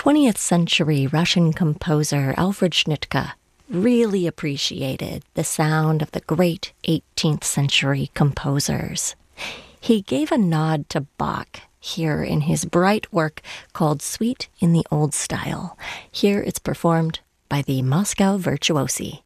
20th century Russian composer Alfred Schnittke really appreciated the sound of the great 18th century composers. He gave a nod to Bach here in his bright work called Suite in the Old Style. Here it's performed by the Moscow Virtuosi.